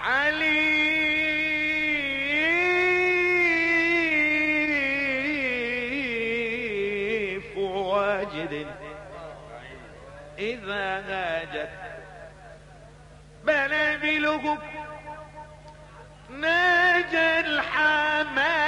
حليف واجد إذا هاجت بلا بلغب ناجى الحمام